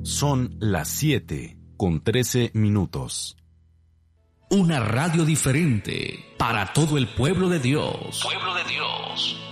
Son las 7:13. Una radio diferente para todo el pueblo de Dios. Pueblo de Dios.